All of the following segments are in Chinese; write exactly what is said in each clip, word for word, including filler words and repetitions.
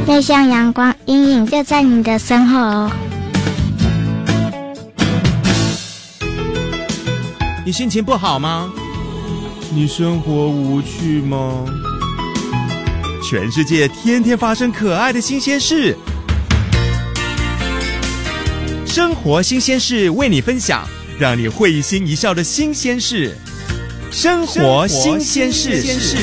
就像阳光，阴影就在你的身后哦。 你心情不好吗？你生活无趣吗？全世界天天发生可爱的新鲜事，生活新鲜事为你分享，让你会心一笑的新鲜事。生活新鲜事，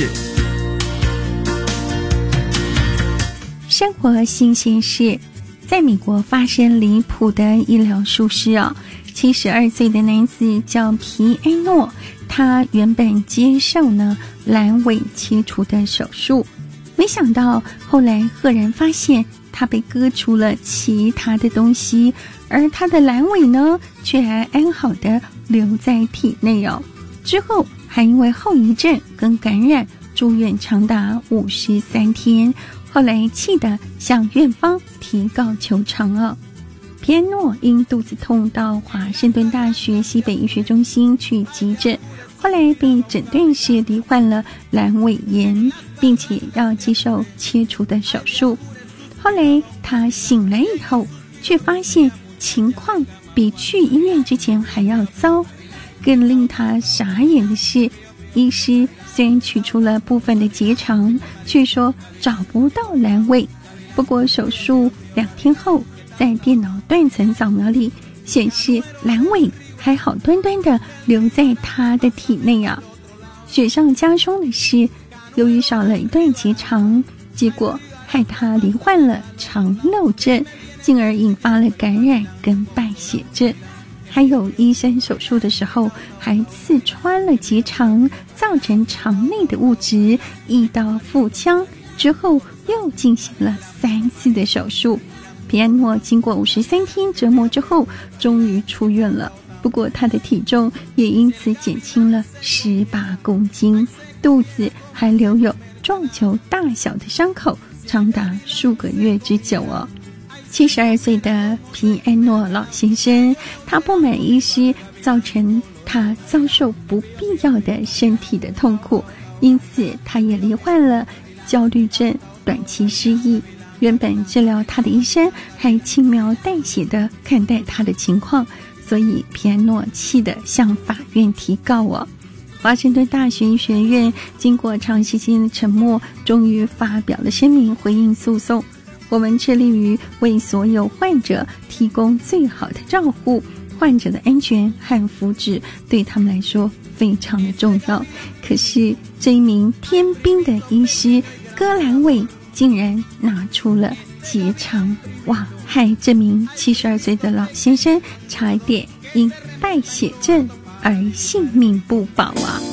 生活新鲜事。在美国发生离谱的医疗疏失哦。七十二岁的男子叫皮埃诺，他原本接受呢阑尾切除的手术，没想到后来赫然发现他被割除了其他的东西，而他的阑尾呢却还安好的留在体内哦。之后还因为后遗症跟感染住院长达五十三天，后来气得向院方提告求偿哦。皮埃诺因肚子痛到华盛顿大学西北医学中心去急诊，后来被诊断是罹患了阑尾炎，并且要接受切除的手术。后来他醒来以后，却发现情况比去医院之前还要糟。更令他傻眼的是，医师虽然取出了部分的结肠，却说找不到阑尾。不过手术两天后，在电脑断层扫描里显示阑尾还好端端的留在他的体内啊。雪上加霜的是，由于少了一段结肠，结果害他罹患了肠漏症，进而引发了感染跟败血症。还有医生手术的时候还刺穿了结肠，造成肠内的物质溢到腹腔，之后又进行了三次的手术。皮埃诺经过五十三天折磨之后终于出院了，不过他的体重也因此减轻了十八公斤，肚子还留有撞球大小的伤口，长达数个月之久哦。七十二岁的皮埃诺老先生，他不满医师造成他遭受不必要的身体的痛苦，因此他也罹患了焦虑症、短期失忆。原本治疗他的医生还轻描淡写地看待他的情况，所以皮埃诺气得向法院提告哦。华盛顿大学医学院经过长时间的沉默，终于发表了声明回应诉讼。我们致力于为所有患者提供最好的照护，患者的安全和福祉对他们来说非常的重要。可是这一名天兵的医师割阑尾竟然拿出了结肠，哇，害这名七十二岁的老先生差一点因败血症而性命不保啊！